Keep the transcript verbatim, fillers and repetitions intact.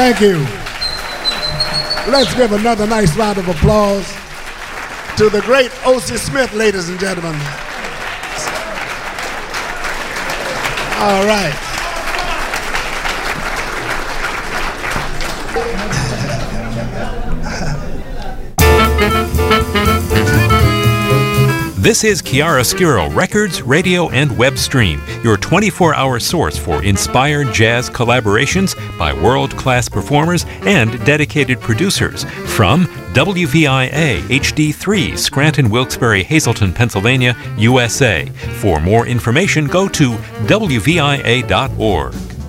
Thank you. Let's give another nice round of applause to the great O C Smith, ladies and gentlemen. All right. This is Chiaroscuro Records, Radio, and Web Stream, your twenty-four hour source for inspired jazz collaborations by world-class performers and dedicated producers from W V I A H D three, Scranton, Wilkes-Barre, Hazleton, Pennsylvania, U S A. For more information, go to W V I A dot org.